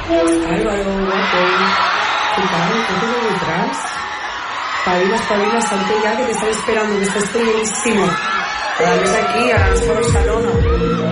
Álvaro, guapo. ¿Qué tal? ¿Qué tengo detrás? Espabila, salte ya, que te están esperando, que estás buenísimo. A la mesa aquí, a la mesa Rosalona.